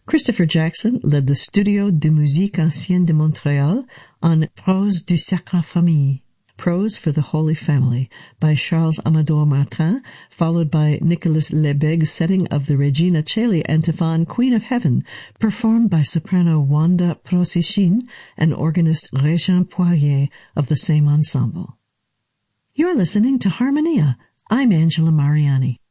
Christopher Jackson led the Studio de Musique Ancienne de Montréal on Prose du Sacre Famille, Prose for the Holy Family, by Charles Amador Martin, followed by Nicolas Lebeg's setting of the Regina Coeli antiphon Queen of Heaven, performed by soprano Wanda Prosichin and organist Régin Poirier of the same ensemble. You're listening to Harmonia. I'm Angela Mariani.